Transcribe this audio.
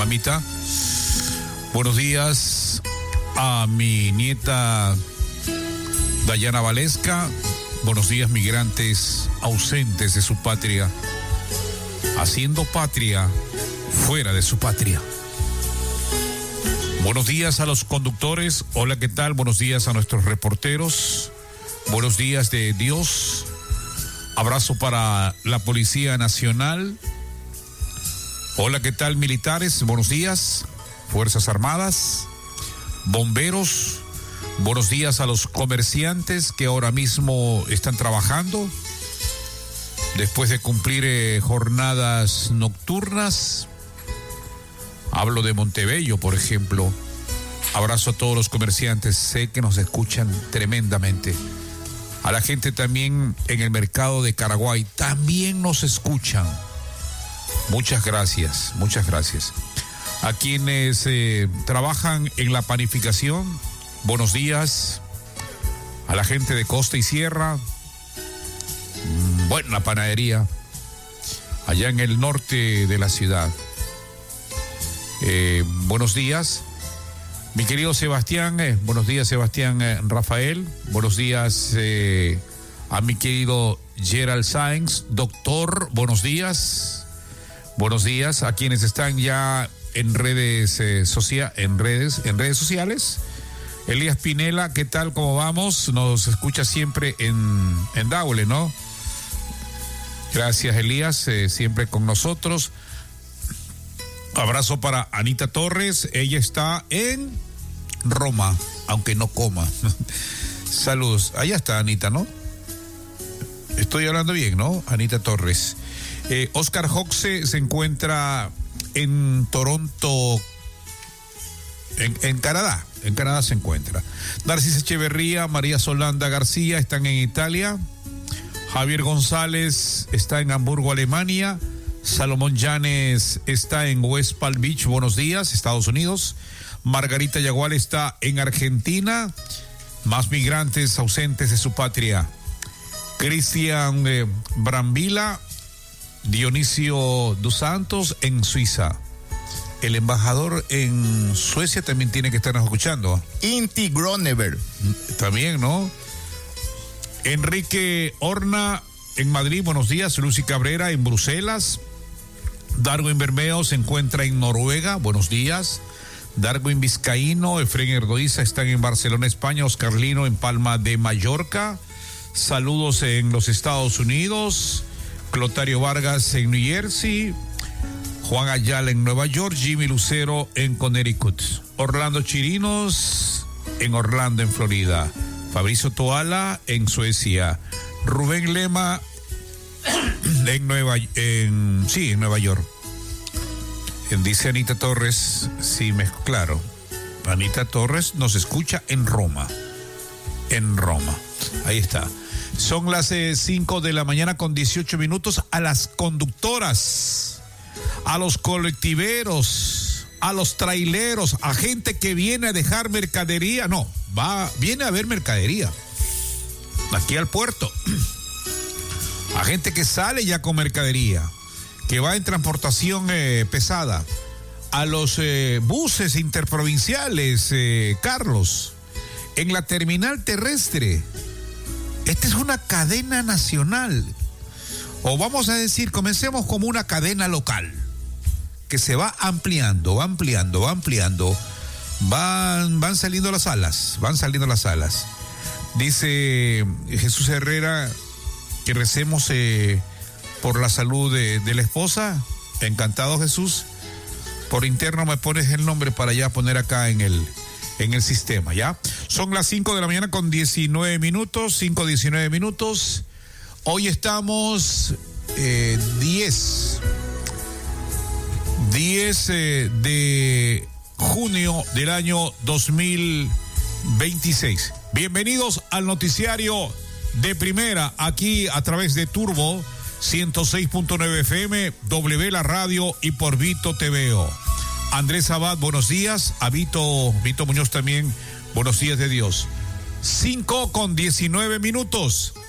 mamita. Buenos días a mi nieta Dayana Valesca. Buenos días, migrantes ausentes de su patria, haciendo patria fuera de su patria. Buenos días a los conductores. Hola, ¿qué tal? Buenos días a nuestros reporteros. Buenos días de Dios. Abrazo para la Policía Nacional. Hola, ¿qué tal, militares? Buenos días. Fuerzas Armadas, bomberos. Buenos días a los comerciantes que ahora mismo están trabajando después de cumplir jornadas nocturnas. Hablo de Montebello, por ejemplo. Abrazo a todos los comerciantes, sé que nos escuchan tremendamente. A la gente también en el mercado de Caraguay, también nos escuchan. Muchas gracias, muchas gracias. A quienes trabajan en la panificación, buenos días. A la gente de Costa y Sierra, buena panadería, allá en el norte de la ciudad. Buenos días, mi querido Sebastián. Buenos días, Sebastián Rafael. Buenos días a mi querido Gerald Sáenz. Doctor, buenos días. Buenos días a quienes están ya en redes sociales. Elías Pinela, ¿qué tal? ¿Cómo vamos? Nos escucha siempre en Daule, ¿no? Gracias, Elías, siempre con nosotros. Abrazo para Anita Torres. Ella está en Roma, aunque no coma. Saludos. Allá está Anita, ¿no? Estoy hablando bien, ¿no? Anita Torres. Oscar Hoxe se encuentra en Toronto, en Canadá. En Canadá se encuentra. Narcisa Echeverría, María Solanda García están en Italia. Javier González está en Hamburgo, Alemania. Salomón Llanes está en West Palm Beach, buenos días, Estados Unidos. Margarita Yagual está en Argentina. Más migrantes ausentes de su patria. Cristian Brambila, Dionisio dos Santos en Suiza. El embajador en Suecia también tiene que estarnos escuchando. Inti Gronever. También, ¿no? Enrique Horna en Madrid, buenos días. Lucy Cabrera en Bruselas. Darwin Bermeo se encuentra en Noruega, buenos días. Darwin Vizcaíno, Efren Erdoiza están en Barcelona, España. Oscar Lino en Palma de Mallorca. Saludos en los Estados Unidos. Clotario Vargas en New Jersey. Juan Ayala en Nueva York. Jimmy Lucero en Connecticut. Orlando Chirinos en Orlando, en Florida. Fabricio Toala en Suecia. Rubén Lema en Nueva York. Dice Anita Torres, claro. Anita Torres nos escucha en Roma. En Roma. Ahí está. Son las 5 de la mañana con 18 minutos. A las conductoras, a los colectiveros, a los traileros, a gente que viene a dejar mercadería. Viene a ver mercadería aquí al puerto. A gente que sale ya con mercadería, que va en transportación pesada. A los buses interprovinciales, Carlos, en la terminal terrestre. Esta es una cadena nacional. O vamos a decir, comencemos como una cadena local, que se va ampliando. Van saliendo las alas. Dice Jesús Herrera que recemos por la salud de la esposa. Encantado, Jesús. Por interno me pones el nombre para ya poner acá en el sistema, ¿ya? Son las 5 de la mañana con 19 minutos, 5:19 minutos. Hoy estamos 10 de junio del año 2026. Bienvenidos al noticiario de primera, aquí a través de Turbo 106.9 FM, W La Radio y por Vito TVO. Andrés Abad, buenos días. A Vito Muñoz también, buenos días de Dios. 5:19 minutos.